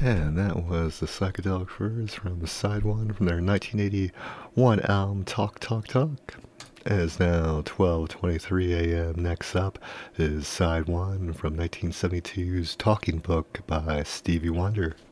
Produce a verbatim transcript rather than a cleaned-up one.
And that was the Psychedelic Furs from Side One from their nineteen eighty-one album Talk Talk Talk. It is now twelve twenty-three a m. Next up is Side One from nineteen seventy-two's Talking Book by Stevie Wonder.